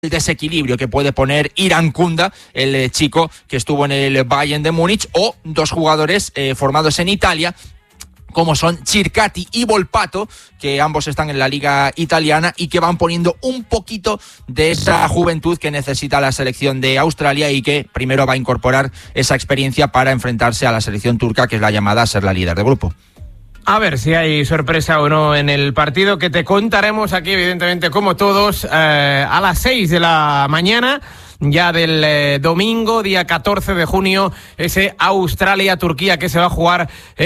el desequilibrio que puede poner Iran Kunda, el chico que estuvo en el Bayern de Múnich, o dos jugadores formados en Italia, como son Circati y Volpato, que ambos están en la liga italiana y que van poniendo un poquito de esa juventud que necesita la selección de Australia y que primero va a incorporar esa experiencia para enfrentarse a la selección turca, que es la llamada a ser la líder de grupo. A ver si hay sorpresa o no en el partido, que te contaremos aquí, evidentemente, como todos, a las 6 de la mañana. Ya del domingo, día 14 de junio, ese Australia-Turquía que se va a jugar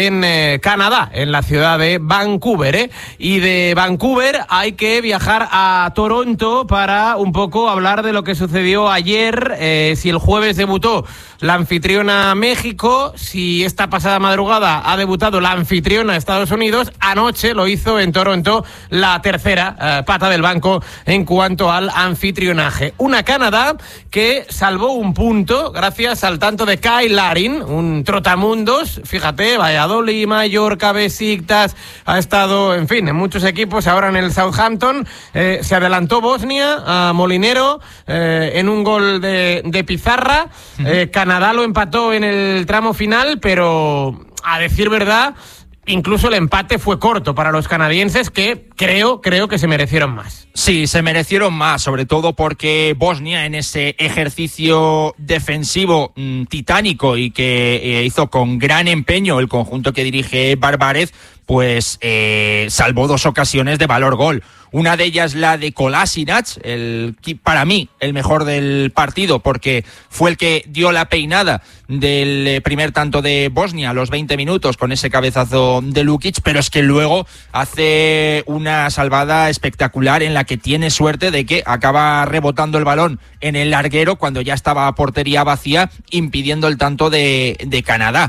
en Canadá, en la ciudad de Vancouver, Y de Vancouver hay que viajar a Toronto para un poco hablar de lo que sucedió ayer, si el jueves debutó la anfitriona México, si esta pasada madrugada ha debutado la anfitriona Estados Unidos, anoche lo hizo en Toronto la tercera pata del banco en cuanto al anfitrionaje. Una Canadá que salvó un punto gracias al tanto de Kyle Larin, un trotamundos, fíjate, Valladolid, Mallorca, Besiktas, ha estado, en fin, en muchos equipos, ahora en el Southampton, se adelantó Bosnia a Molinero en un gol de pizarra, Canadá lo empató en el tramo final, pero a decir verdad, incluso el empate fue corto para los canadienses, que creo que se merecieron más. Sí, se merecieron más, sobre todo porque Bosnia, en ese ejercicio defensivo titánico y que hizo con gran empeño el conjunto que dirige Barbarez, pues salvó dos ocasiones de valor gol. Una de ellas la de Kolasinac, para mí el mejor del partido, porque fue el que dio la peinada del primer tanto de Bosnia a los 20 minutos con ese cabezazo de Lukic, pero es que luego hace una salvada espectacular en la que tiene suerte de que acaba rebotando el balón en el larguero cuando ya estaba a portería vacía, impidiendo el tanto de Canadá.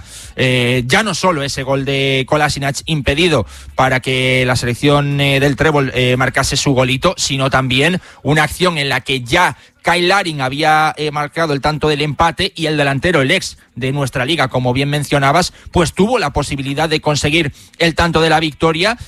Ya no solo ese gol de Kolasinac impedido para que la selección del Trébol marcase su golito, sino también una acción en la que ya Kyle Larin había marcado el tanto del empate y el delantero, el ex de nuestra liga, como bien mencionabas, pues tuvo la posibilidad de conseguir el tanto de la victoria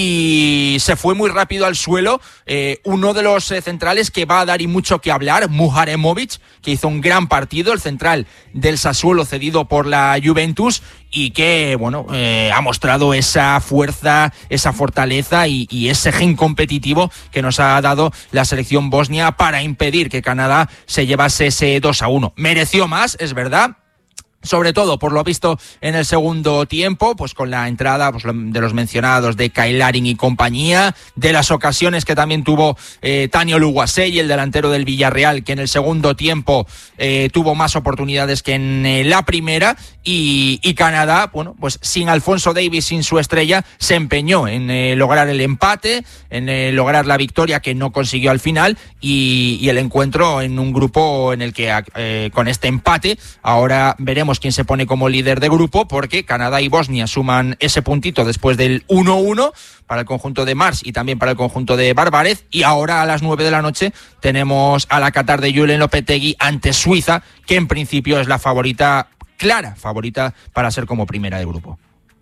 y se fue muy rápido al suelo uno de los centrales que va a dar y mucho que hablar, Muharemovic, que hizo un gran partido, el central del Sassuolo cedido por la Juventus y que, bueno, ha mostrado esa fuerza, esa fortaleza y ese gen competitivo que nos ha dado la selección bosnia para impedir que Canadá se llevase ese 2-1. Mereció más, es verdad, sobre todo por lo visto en el segundo tiempo, pues con la entrada pues, de los mencionados de Kyle Larin y compañía, de las ocasiones que también tuvo Tani Oluwaseyi, el delantero del Villarreal, que en el segundo tiempo tuvo más oportunidades que en la primera, y Canadá, bueno, pues sin Alfonso Davies, sin su estrella, se empeñó en lograr el empate, en lograr la victoria que no consiguió al final, y el encuentro en un grupo en el que con este empate ahora veremos quién se pone como líder de grupo, porque Canadá y Bosnia suman ese puntito después del 1-1 para el conjunto de Mars y también para el conjunto de Barbarez, y ahora a las 9 de la noche tenemos a la Qatar de Julen Lopetegui ante Suiza, que en principio es la favorita, clara favorita para ser como primera de grupo.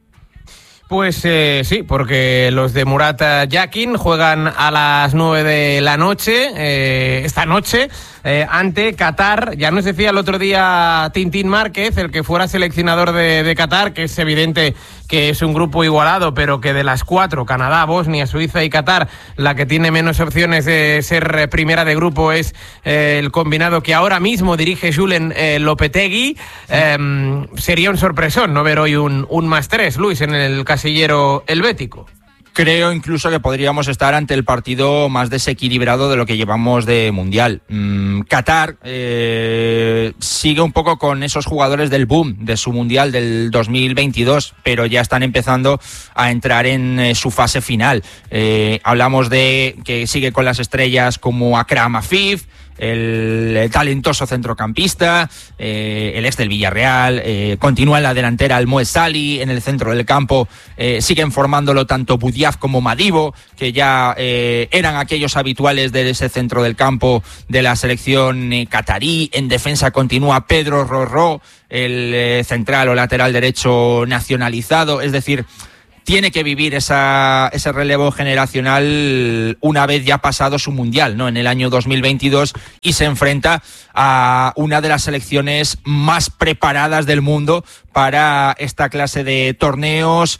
Pues sí, porque los de Murat Yakin juegan a las 9 de la noche, esta noche, ante Qatar. Ya nos decía el otro día Tintín Márquez, el que fuera seleccionador de Qatar, que es evidente que es un grupo igualado, pero que de las cuatro, Canadá, Bosnia, Suiza y Qatar, la que tiene menos opciones de ser primera de grupo es el combinado que ahora mismo dirige Julen Lopetegui. Sería un sorpresón no ver hoy un +3, Luis, en el casillero helvético. Creo incluso que podríamos estar ante el partido más desequilibrado de lo que llevamos de Mundial. Qatar sigue un poco con esos jugadores del boom de su Mundial del 2022, pero ya están empezando a entrar en su fase final. Hablamos de que sigue con las estrellas como Akram Afif, el talentoso centrocampista, el ex del Villarreal, continúa en la delantera el Moez Sali, en el centro del campo siguen formándolo tanto Boudiaf como Madibo, que ya eran aquellos habituales de ese centro del campo de la selección catarí. En defensa continúa Pedro Rorró, el central o lateral derecho nacionalizado, es decir, tiene que vivir ese relevo generacional una vez ya pasado su mundial, ¿no? En el año 2022, y se enfrenta a una de las selecciones más preparadas del mundo para esta clase de torneos,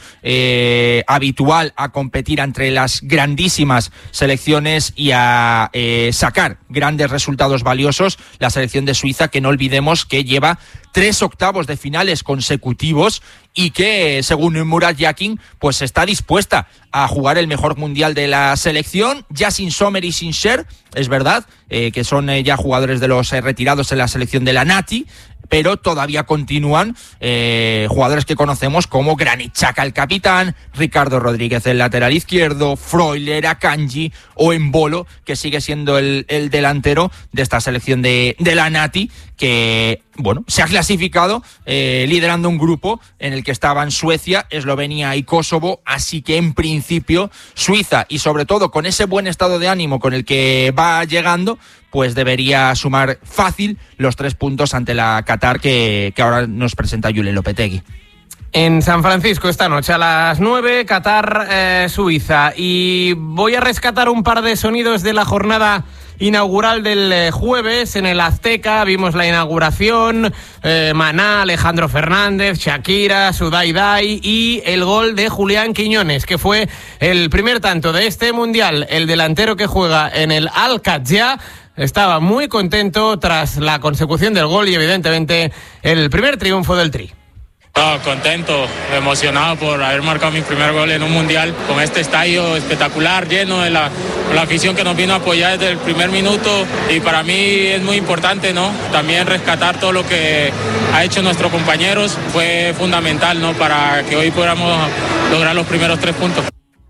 habitual a competir entre las grandísimas selecciones y a sacar grandes resultados valiosos. La selección de Suiza, que no olvidemos que lleva 3 octavos de finales consecutivos y que, según Murat Yakin, pues está dispuesta a jugar el mejor mundial de la selección, ya sin Sommer y sin Scher, es verdad, que son ya jugadores de los retirados en la selección de la Nati, pero todavía continúan jugadores que conocemos como Granit Xhaka, el capitán, Ricardo Rodríguez, el lateral izquierdo, Freuler, Akanji o Embolo, que sigue siendo el delantero de esta selección de la Nati, que, bueno, se ha clasificado liderando un grupo en el que estaban Suecia, Eslovenia y Kosovo, así que en principio Suiza, y sobre todo con ese buen estado de ánimo con el que va llegando, pues debería sumar fácil los 3 puntos ante la Qatar que ahora nos presenta Julen Lopetegui. En San Francisco esta noche a las 9, Qatar, Suiza. Y voy a rescatar un par de sonidos de la jornada inaugural del jueves en el Azteca. Vimos la inauguración, Maná, Alejandro Fernández, Shakira, Sudai y el gol de Julián Quiñones, que fue el primer tanto de este mundial. El delantero que juega en el Al-Qadsia estaba muy contento tras la consecución del gol y evidentemente el primer triunfo del Tri. Contento, emocionado por haber marcado mi primer gol en un mundial con este estadio espectacular, lleno de la afición que nos vino a apoyar desde el primer minuto, y para mí es muy importante, ¿no? También rescatar todo lo que ha hecho nuestros compañeros fue fundamental, ¿no? Para que hoy podamos lograr los primeros 3 puntos.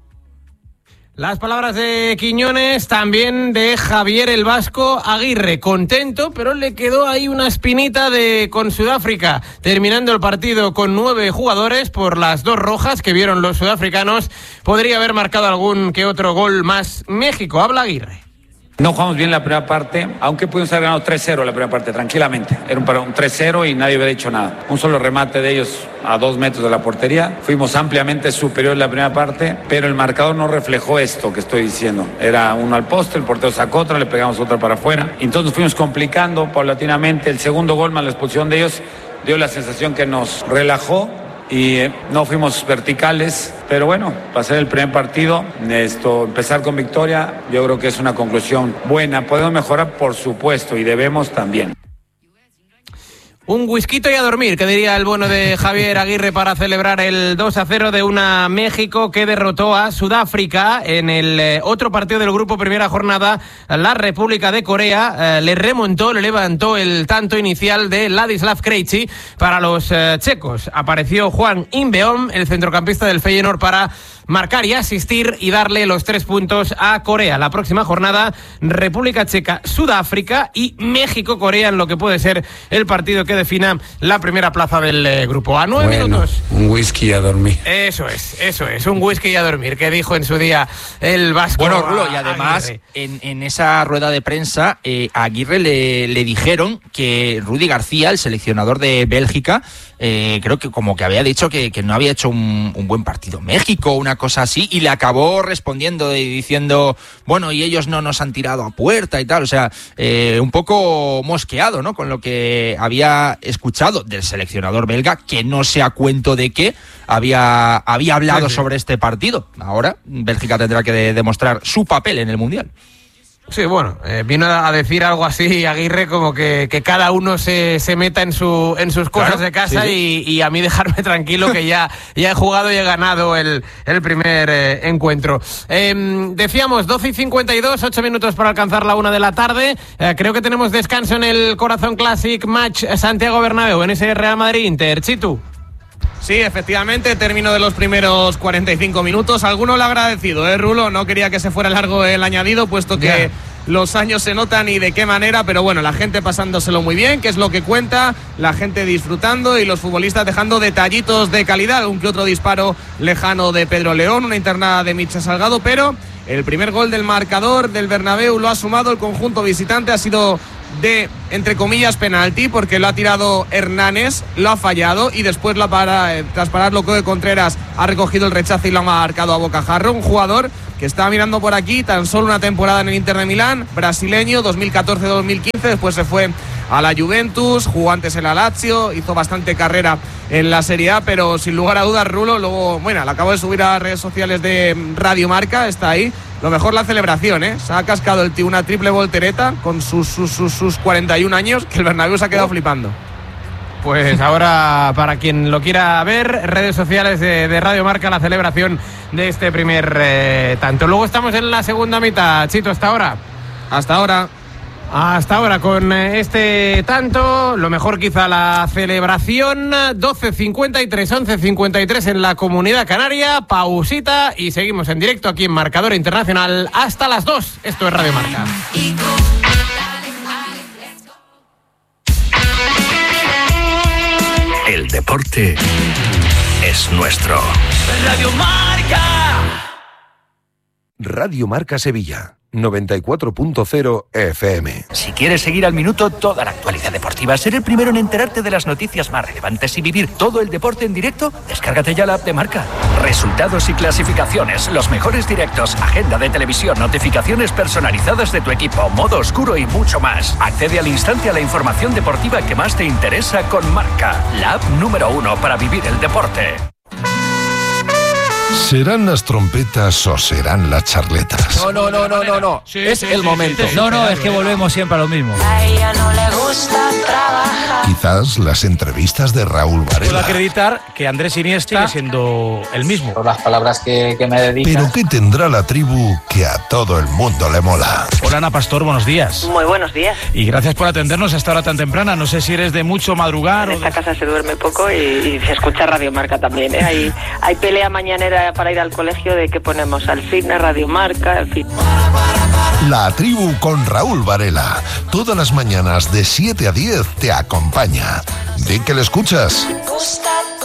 Las palabras de Quiñones, también de Javier el Vasco Aguirre, contento, pero le quedó ahí una espinita con Sudáfrica, terminando el partido con 9 jugadores por las 2 rojas que vieron los sudafricanos. Podría haber marcado algún que otro gol más México. Habla Aguirre. No jugamos bien la primera parte, aunque pudimos haber ganado 3-0 la primera parte, tranquilamente. Era un 3-0 y nadie hubiera hecho nada. Un solo remate de ellos a 2 metros de la portería. Fuimos ampliamente superiores la primera parte, pero el marcador no reflejó esto que estoy diciendo. Era uno al poste, el portero sacó otra, le pegamos otra para afuera. Entonces nos fuimos complicando paulatinamente. El segundo gol más la expulsión de ellos dio la sensación que nos relajó y no fuimos verticales, pero bueno, pasar el primer partido, empezar con victoria, yo creo que es una conclusión buena. Podemos mejorar, por supuesto, y debemos también. Un whisky y a dormir, que diría el bueno de Javier Aguirre, para celebrar el 2-0 de una México que derrotó a Sudáfrica en el otro partido del grupo, primera jornada. La República de Corea le levantó el tanto inicial de Ladislav Krejci para los checos. Apareció Juan Inbeom, el centrocampista del Feyenoord, para marcar y asistir y darle los 3 puntos a Corea. La próxima jornada, República Checa, Sudáfrica y México-Corea, en lo que puede ser el partido que defina la primera plaza del grupo. A 9 minutos. Un whisky y a dormir. Eso es, un whisky y a dormir, que dijo en su día el vasco. Bueno, Rulo, y además en esa rueda de prensa a Aguirre le dijeron que Rudi García, el seleccionador de Bélgica, creo que como que había dicho que no había hecho un buen partido México, una cosa así, y le acabó respondiendo y diciendo, bueno, y ellos no nos han tirado a puerta y tal, o sea, un poco mosqueado, ¿no?, con lo que había escuchado del seleccionador belga, que no sé a cuento de qué había hablado sobre este partido. Ahora Bélgica tendrá que demostrar su papel en el Mundial. Sí, bueno, vino a decir algo así Aguirre, como que cada uno se meta en sus cosas, claro, de casa, sí. Y a mí dejarme tranquilo, que ya he jugado y he ganado el primer encuentro. Decíamos 12:52, 8 minutos para alcanzar la 1 de la tarde. Creo que tenemos descanso en el Corazón Classic Match Santiago Bernabéu, en ese Real Madrid-Inter. Chitu. Sí, efectivamente, término de los primeros 45 minutos. Alguno lo ha agradecido, Rulo? No quería que se fuera largo el añadido, puesto que los años se notan y de qué manera, pero bueno, la gente pasándoselo muy bien, que es lo que cuenta, la gente disfrutando y los futbolistas dejando detallitos de calidad, un que otro disparo lejano de Pedro León, una internada de Micha Salgado, pero el primer gol del marcador del Bernabéu lo ha sumado el conjunto visitante. Ha sido de, entre comillas, penalti, porque lo ha tirado Hernández, lo ha fallado y después tras pararlo Koke Contreras ha recogido el rechazo y lo ha marcado a bocajarro. Un jugador que estaba mirando por aquí, tan solo una temporada en el Inter de Milán, brasileño, 2014-2015, después se fue a la Juventus, jugó antes en la Lazio, hizo bastante carrera en la Serie A, pero sin lugar a dudas, Rulo, luego, bueno, la acabo de subir a las redes sociales de Radio Marca, está ahí. Lo mejor la celebración, se ha cascado el tío una triple voltereta con sus 41 años, que el Bernabéu se ha quedado flipando. Pues ahora, para quien lo quiera ver, redes sociales de Radio Marca, la celebración de este primer tanto. Luego estamos en la segunda mitad, Chito, hasta ahora. Hasta ahora con este tanto, lo mejor quizá la celebración. 12:53, 11:53 en la Comunidad Canaria, pausita y seguimos en directo aquí en Marcador Internacional hasta las 2. Esto es Radio Marca. El deporte es nuestro. Radio Marca. Radio Marca Sevilla, 94.0 FM. Si quieres seguir al minuto toda la actualidad deportiva, ser el primero en enterarte de las noticias más relevantes y vivir todo el deporte en directo, descárgate ya la app de Marca. Resultados y clasificaciones, los mejores directos, agenda de televisión, notificaciones personalizadas de tu equipo, modo oscuro y mucho más. Accede al instante a la información deportiva que más te interesa con Marca, la app número 1 para vivir el deporte. ¿Serán las trompetas o serán las charletas? No. Sí, es el momento. No, es que volvemos siempre a lo mismo. A ella no le gusta trabajar. Quizás las entrevistas de Raúl Varela. Puedo acreditar que Andrés Iniesta sigue siendo el mismo. Por las palabras que me dedicas. Pero ¿qué tendrá la tribu que a todo el mundo le mola? Hola, Ana Pastor, buenos días. Muy buenos días. Y gracias por atendernos a esta hora tan temprana. No sé si eres de mucho madrugar en esta casa se duerme poco y se escucha Radio Marca también, Hay pelea mañanera para ir al colegio de qué ponemos, al fitness, Radio Marca, en fin. La tribu con Raúl Varela. Todas las mañanas de 7 a 10 te acompaña. Di que le escuchas. Gusta.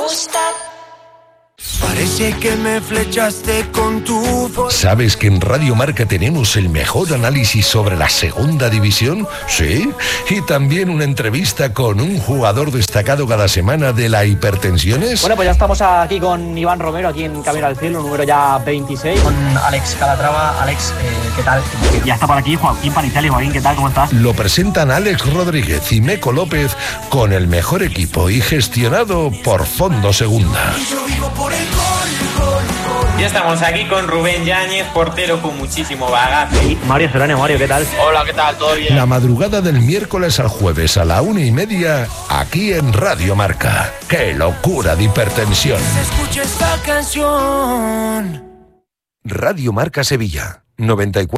Parece que me flechaste con tu voz. ¿Sabes que en Radio Marca tenemos el mejor análisis sobre la segunda división? Sí. Y también una entrevista con un jugador destacado cada semana de la Hipertensiones. Bueno, pues ya estamos aquí con Iván Romero, aquí en Camino al Cielo, número ya 26. Con Alex Calatrava. Alex, ¿qué tal? Ya está por aquí Joaquín Panizali. Joaquín, ¿qué tal? ¿Cómo estás? Lo presentan Alex Rodríguez y Meco López con el mejor equipo y gestionado por Fondo Segunda. Ya estamos aquí con Rubén Yáñez, portero con muchísimo bagaje. Y Mario Serrano. Mario, ¿qué tal? Hola, ¿qué tal? ¿Todo bien? La madrugada del miércoles al jueves a la 1:30, aquí en Radio Marca. ¡Qué locura de hipertensión! Escucha esta canción. Radio Marca Sevilla, 94.